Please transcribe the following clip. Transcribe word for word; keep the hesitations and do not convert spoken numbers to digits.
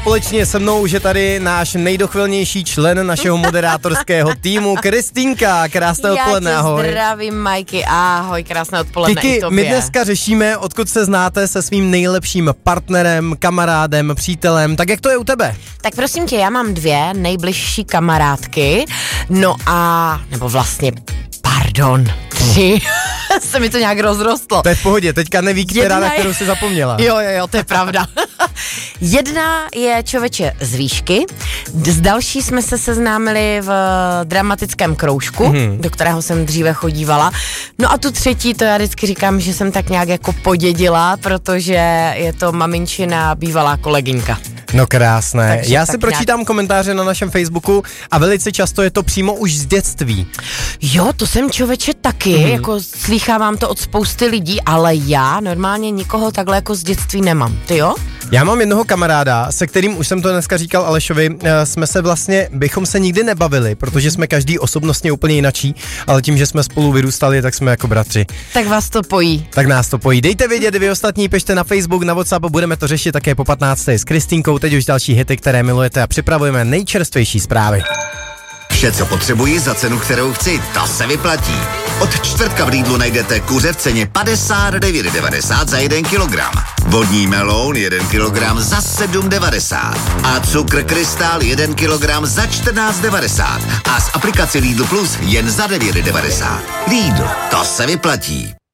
Společně se mnou už je tady náš nejdochvilnější člen našeho moderátorského týmu, Kristýnka. Krásné odpoledne, ahoj. Já tě zdravím, Majky, ahoj, krásné odpoledne. Kiki, my dneska řešíme, odkud se znáte se svým nejlepším partnerem, kamarádem, přítelem. Tak jak to je u tebe? Tak prosím tě, já mám dvě nejbližší kamarádky, no a, nebo vlastně, pardon, tři. Se mi to nějak rozrostlo. To je v pohodě, teďka neví, která, na kterou jsi zapomněla. Jo, jo, jo, to je pravda. Jedna je člověče z výšky, s další jsme se seznámili v dramatickém kroužku, mm-hmm. do kterého jsem dříve chodívala. No a tu třetí, to já vždycky říkám, že jsem tak nějak jako podědila, protože je to maminčina bývalá kolegyňka. No krásné. Takže já si nějak... pročítám komentáře na našem Facebooku a velice často je to přímo už z dětství. Jo, to jsem člověče taky, mm-hmm. jako slýchávám to od spousty lidí, ale já normálně nikoho takhle jako z dětství nemám. Ty jo? Já mám jednoho kamaráda, se kterým už jsem to dneska říkal Alešovi, jsme se vlastně, bychom se nikdy nebavili, protože jsme každý osobnostně úplně jinačí, ale tím, že jsme spolu vyrůstali, tak jsme jako bratři. Tak vás to pojí. Tak nás to pojí. Dejte vědět, vy ostatní, pište na Facebook, na WhatsApp, budeme to řešit také po patnácté s Kristýnkou, teď už další hity, které milujete a připravujeme nejčerstvější zprávy. Vše, co potřebuji za cenu, kterou chci, to se vyplatí. Od čtvrtka v Lidlu najdete kuře v ceně padesát devět devadesát za jeden kilogram. Vodní meloun jeden kilogram za sedm devadesát. A cukr krystál jeden kilogram za čtrnáct devadesát. A z aplikace Lidl Plus jen za devět devadesát. Lidl, to se vyplatí.